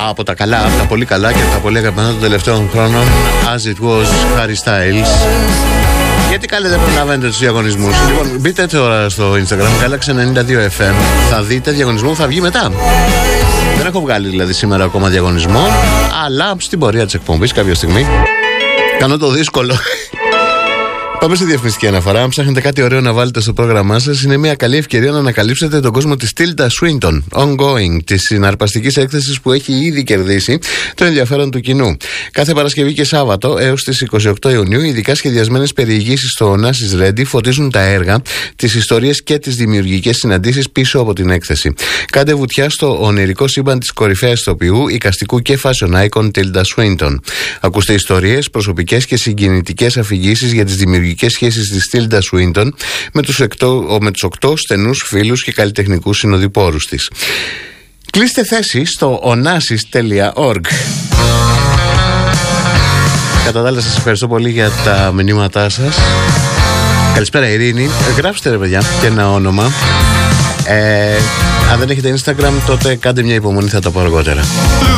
από τα καλά, από τα πολύ καλά και τα πολύ αγαπημένα των τελευταίων χρόνων, As It Was, Harry Styles. Γιατί καλή δεν προλαβαίνετε τους διαγωνισμούς? Λοιπόν, μπείτε τώρα στο Instagram, Galaxy 92 FM. Θα δείτε διαγωνισμό που θα βγει μετά. Δεν έχω βγάλει δηλαδή σήμερα ακόμα διαγωνισμό, αλλά στην πορεία της εκπομπής κάποια στιγμή κάνω το δύσκολο. Πάμε στη διαφημιστική αναφορά. Αν ψάχνετε κάτι ωραίο να βάλετε στο πρόγραμμά σας, είναι μια καλή ευκαιρία να ανακαλύψετε τον κόσμο της Tilda Swinton, Ongoing, της συναρπαστικής έκθεσης που έχει ήδη κερδίσει το ενδιαφέρον του κοινού. Κάθε Παρασκευή και Σάββατο έως τις 28 Ιουνίου, ειδικά σχεδιασμένες περιηγήσεις στο Onassis Ready φωτίζουν τα έργα, τις ιστορίες και τις δημιουργικές συναντήσεις πίσω από την έκθεση. Κάντε βουτιά στο ονειρικό σύμπαν της κορυφαίας ηθοποιού, εικαστικού και fashion icon Tilda Swinton. Ακούστε ιστορίες, προσωπικές και συγκινητικές αφηγήσεις για τις δημιουργικές σχέσεις της Tilda Swinton με τους 8 στενούς φίλους και καλλιτεχνικούς συνοδοιπόρους της. Κλείστε θέση στο onassis.org. Κατά τα άλλα, σας ευχαριστώ πολύ για τα μηνύματά σας. Καλησπέρα Ειρήνη. Γράψτε ρε παιδιά και ένα όνομα. Αν δεν έχετε Instagram, τότε κάντε μια υπομονή, θα τα πω αργότερα.